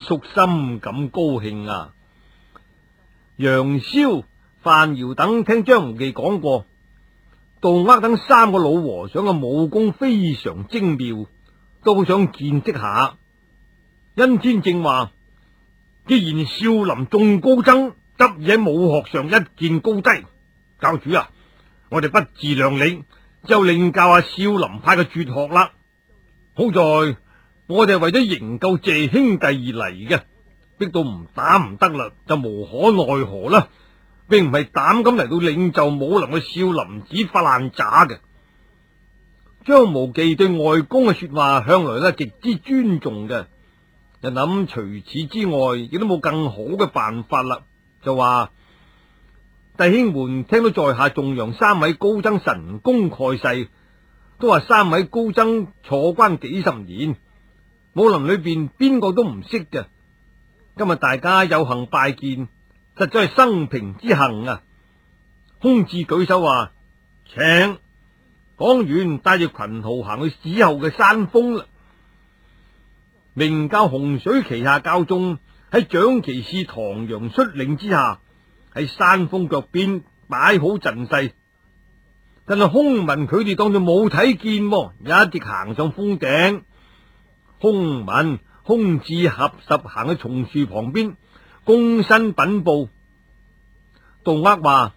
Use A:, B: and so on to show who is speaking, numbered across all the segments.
A: 叔深感高興啊！楊逍、范堯等聽張無忌講過，杜厄等三個老和尚嘅武功非常精妙，都好想見識下。殷天正話：既然少林眾高僧執意喺武學上一見高低，教主啊，我哋不自量力，就另教下少林派嘅絕學啦。好在我哋係為咗營救謝兄弟而嚟嘅，逼到唔打唔得啦，就無可奈何啦，並唔係膽敢嚟到領袖武林嘅少林寺發爛渣嘅。張無忌對外公嘅說話向來都係極之尊重嘅，就諗除此之外亦都冇更好嘅辦法啦，就話：弟兄們聽到在下頌揚三位高僧神功蓋世，都話三位高僧坐關幾十年，武林裏邊邊個都唔識嘅。今日大家有幸拜見，實在係生平之幸啊！空智舉手話：請。講完帶住群豪行去寺後嘅山峰啦。明教洪水旗下教眾喺長岐士唐陽率領之下，喺山峰腳邊擺好陣勢，但係空文佢哋當作冇睇見，一直行上峰頂。空文、空智合十行喺松樹旁邊，躬身稟報。杜厄話：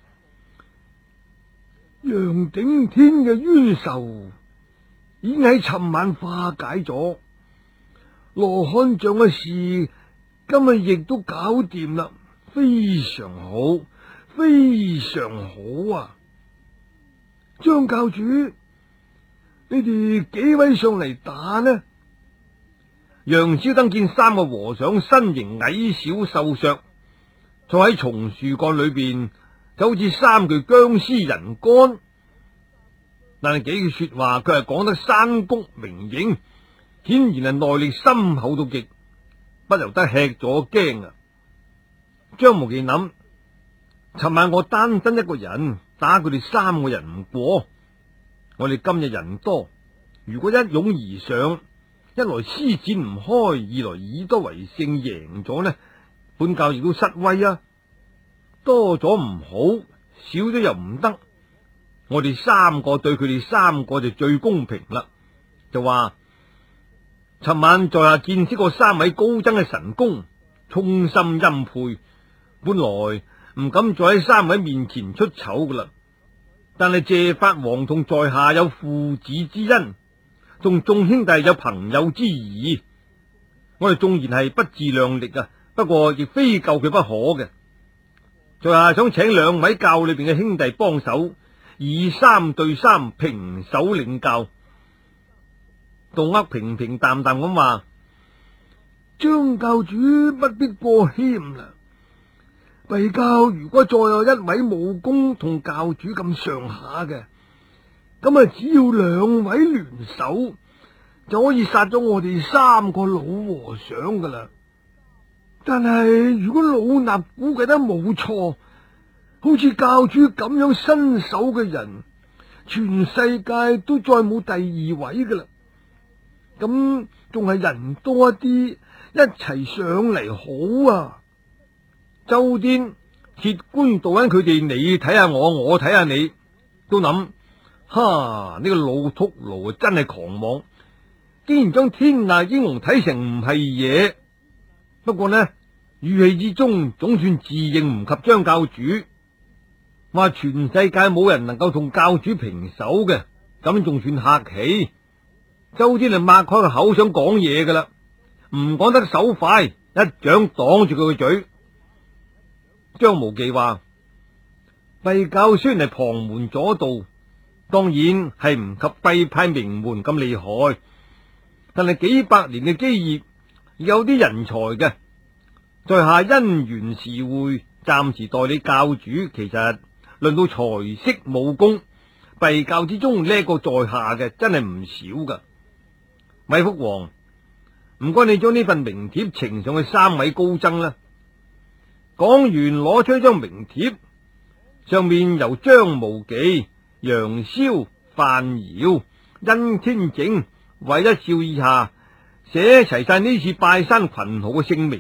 A: 楊頂天嘅冤仇已經喺尋晚化解咗，羅漢像嘅事今日亦都搞掂啦，非常好，非常好啊！張教主，你哋幾位上嚟打呢？楊逍登見三個和尚身形矮小瘦削，坐喺松樹幹裏邊，就好似三具僵屍人乾。但係幾句說話，佢係講得山谷明影，顯然係內力深厚到極，不由得吃咗驚啊！張無忌諗：尋晚我單身一個人打佢哋三個人唔過，我哋今日人多，如果一擁而上，一來施展唔開，二來以多為勝，贏咗呢，本教亦都失威啊！多咗唔好，少咗又唔得，我哋三個對佢哋三個就最公平啦。就話尋晚在下見識過三位高僧嘅神功，衷心欽佩，本來唔敢再喺三位面前出醜噶啦，但係謝法王同在下有父子之恩，同眾兄弟有朋友之義，我哋縱然係不自量力啊，不過亦非救佢不可嘅。在下想請兩位教裏邊嘅兄弟幫手，以3對3平手領教。杜厄平平淡淡咁話：張教主不必過謙啦，為教如果再有一位武功同教主咁上下嘅，咁啊只要2位聯手就可以殺咗我哋3個老和尚噶啦。但係如果老衲估計得冇錯，好似教主咁樣身手嘅人，全世界都再冇第2位噶啦。咁仲係人多一啲，一齊上嚟好啊！周天、鐵觀、道因佢哋，你睇下我，我睇下你，都諗：哈！呢個老禿驢真係狂妄，竟然將天下英雄睇成唔係嘢。不過呢，語氣之中總算自認唔及張教主，話全世界冇人能夠同教主平手嘅，咁仲算客氣。周天就擘開個口想講嘢噶啦，唔講得手快，一掌擋住佢個嘴。張無忌話：敝教雖然係旁門左道，當然係唔及敝派名門咁厲害，但係幾百年嘅基業，有啲人才嘅，在下因緣時會，暫時代理教主。其實論到才識武功，敝教之中叻過在下嘅真係唔少噶。米福王，唔該你將呢份名帖呈上去3位高僧啦。講完攞出一張名帖，上面由張無忌、楊逍、范堯、殷天正為一笑以下寫齊晒呢次拜山群豪嘅姓名。